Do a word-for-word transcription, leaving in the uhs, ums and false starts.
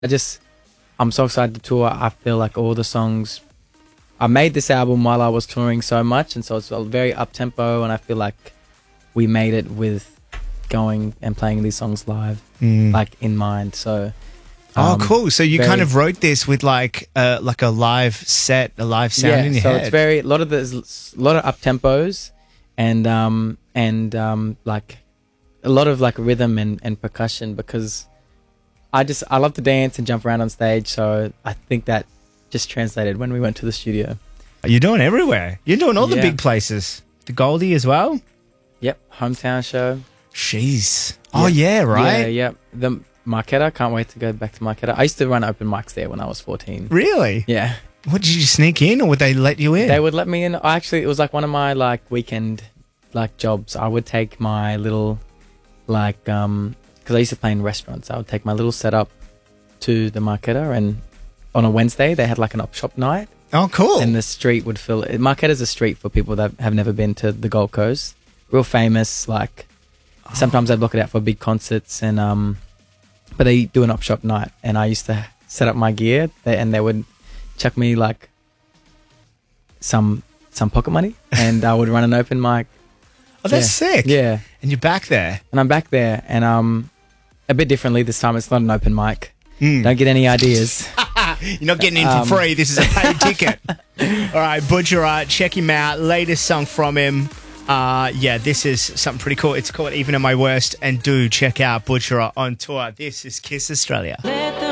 I just, I'm so excited to tour. I feel like all the songs, I made this album while I was touring so much, and so it's very up tempo, and I feel like we made it with going and playing these songs live, mm. like in mind. So, oh, um, cool! So you very, kind of wrote this with like uh, like a live set, a live sound yeah, in your so head. it's very a lot of the a lot of up tempos, and um and um like a lot of like rhythm and, and percussion, because I just I love to dance and jump around on stage. So I think that just translated when we went to the studio. You're doing everywhere. You're doing all Yeah. the big places. The Goldie as well. Yep, hometown show. Jeez. Oh yeah, right. Yeah, yep. The Marquetta. Can't wait to go back to Marquetta. I used to run open mics there when I was fourteen. Really? Yeah. What, did you sneak in, or would they let you in? They would let me in. Actually, it was like one of my like weekend like jobs. I would take my little like um because I used to play in restaurants. I would take my little setup to the Marquetta, and on a Wednesday they had like an op shop night. Oh, cool. And the street would fill. Marquetta's a street for people that have never been to the Gold Coast. Real famous. Like oh. sometimes I'd look it out for big concerts, and um, but they do an op shop night, and I used to set up my gear, and they would chuck me like some some pocket money, and I would run an open mic. Oh, that's yeah. sick. Yeah. And you're back there. And I'm back there, and um, a bit differently this time. It's not an open mic. Mm. Don't get any ideas. You're not getting in for Um, free. This is a paid ticket. All right, Butcher Art, check him out. Latest song from him. Uh, yeah, this is something pretty cool. It's called Even at My Worst. And do check out Butcher Art on tour. This is Kiss Australia. Let the